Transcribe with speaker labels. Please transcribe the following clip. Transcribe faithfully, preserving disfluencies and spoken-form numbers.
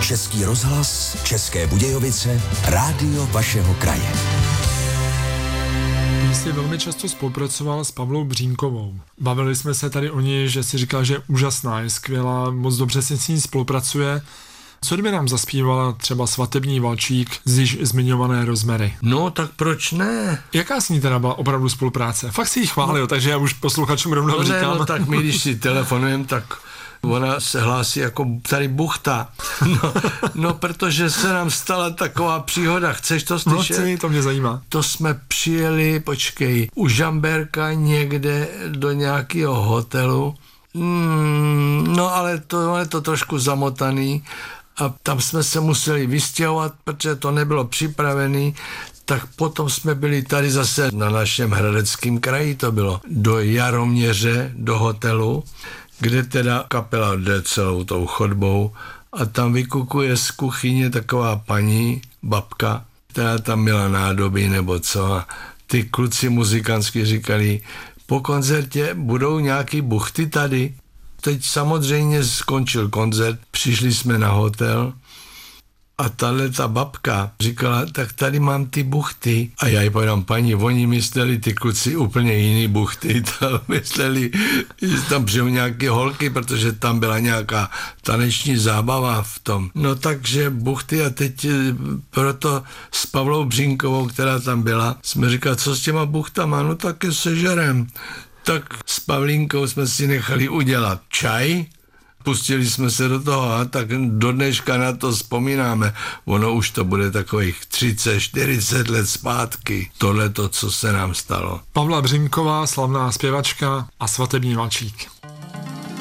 Speaker 1: Český rozhlas, České Budějovice, rádio vašeho kraje.
Speaker 2: Ty jsi velmi často spolupracoval s Pavlou Břínkovou. Bavili jsme se tady o ní, že si říkal, že je úžasná, je skvělá, moc dobře se s ní spolupracuje. Co kdyby nám zaspívala třeba Svatební valčík z již zmiňované Rozmery?
Speaker 3: No, tak proč ne?
Speaker 2: Jaká s ní teda byla opravdu spolupráce? Fakt si ji chválil, no, takže já už posluchačům rovnou
Speaker 3: no
Speaker 2: říkám.
Speaker 3: Ne, no tak my, když si telefonujeme, tak ona se hlásí jako tady buchta. No, no, protože se nám stala taková příhoda. Chceš to slyšet?
Speaker 2: No, chci, to mě zajímá.
Speaker 3: To jsme přijeli, počkej, u Žamberka někde do nějakého hotelu. Mm, no, ale to je to trošku zamotaný. A tam jsme se museli vystěhovat, protože to nebylo připravené, tak potom jsme byli tady zase na našem hradeckém kraji, to bylo do Jaroměře, do hotelu, kde teda kapela jde celou tou chodbou a tam vykukuje z kuchyně taková paní, babka, která tam měla nádoby nebo co a ty kluci muzikantsky říkali, po koncertě budou nějaký buchty tady. Teď samozřejmě skončil koncert, přišli jsme na hotel a tahle ta babka říkala, tak tady mám ty buchty. A já jí povedám, paní, oni mysleli ty kluci úplně jiný buchty, tam mysleli, že tam přijou nějaké holky, protože tam byla nějaká taneční zábava v tom. No takže buchty a teď proto s Pavlou Břínkovou, která tam byla, jsme říkali, co s těma buchtama, no tak je sežerem. Tak s Pavlínkou jsme si nechali udělat čaj, pustili jsme se do toho a tak do dneška na to vzpomínáme. Ono už to bude takových třicet čtyřicet let zpátky, tohleto, co se nám stalo.
Speaker 2: Pavla Břínková, slavná zpěvačka a Svatební valčík.